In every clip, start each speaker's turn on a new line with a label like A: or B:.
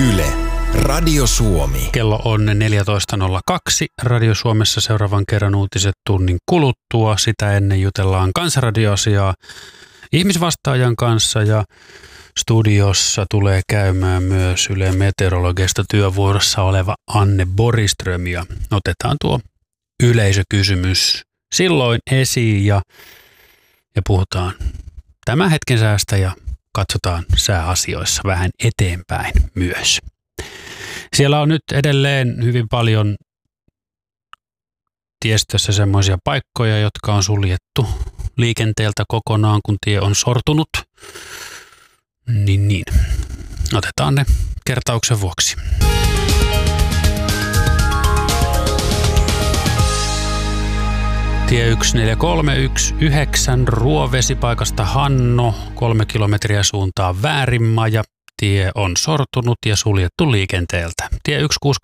A: Yle, Radio Suomi.
B: Kello on 14.02. Radio Suomessa seuraavan kerran uutiset tunnin kuluttua. Sitä ennen jutellaan Kansanradioasiaa ihmisvastaajan kanssa ja studiossa tulee käymään myös Ylen meteorologista työvuorossa oleva Anne Borgström ja otetaan tuo yleisökysymys silloin esiin ja puhutaan tämän hetken säästä ja katsotaan sääasioissa vähän eteenpäin myös. Siellä on nyt edelleen hyvin paljon tiestössä semmoisia paikkoja, jotka on suljettu liikenteeltä kokonaan, kun tie on sortunut. Niin. Otetaan ne kertauksen vuoksi. Tie 14319 Ruovesi-paikasta Hanno, 3 kilometriä suuntaan Väärinmaja. Tie on sortunut ja suljettu liikenteeltä. Tie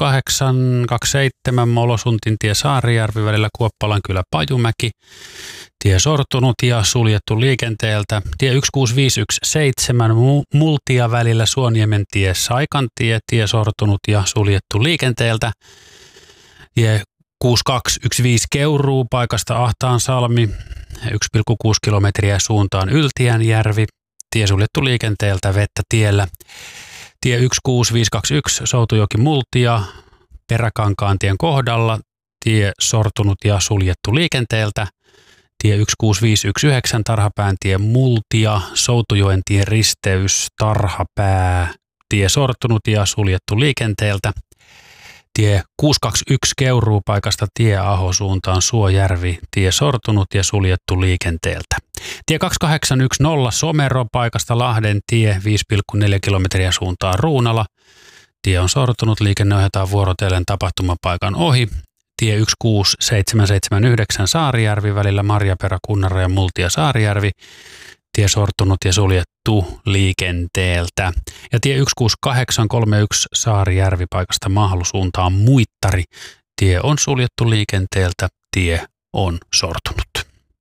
B: 16827 Molosuntintie Saarijärvi välillä Kuoppalankylä Pajumäki. Tie sortunut ja suljettu liikenteeltä. Tie 16517 Multia välillä Suoniementie Saikantie. Tie sortunut ja suljettu liikenteeltä. Tie 6215 Keuruu paikasta Ahtaansalmi 1,6 kilometriä suuntaan Yltiänjärvi. Tie suljettu liikenteeltä vettä tiellä. Tie 16521 Soutujoki Multia Peräkankaantien kohdalla. Tie sortunut ja suljettu liikenteeltä. Tie 16519 Tarhapääntien Multia Soutujoentie risteys Tarhapää. Tie sortunut ja suljettu liikenteeltä. Tie 621 Keuruu paikasta Tie-Aho suuntaan Suojärvi. Tie sortunut ja suljettu liikenteeltä. Tie 2810 Somero paikasta Lahden tie 5,4 kilometriä suuntaan Ruunala. Tie on sortunut, liikenne ohjataan vuorotellen tapahtumapaikan ohi. Tie 16779 Saarijärvi välillä Marjaperä, Kunnara ja Multia Saarijärvi. Tie sortunut ja suljettu liikenteeltä. Ja tie 16831 Saarijärvi paikasta Mahlu suuntaan Muittari. Tie on suljettu liikenteeltä, tie on sortunut.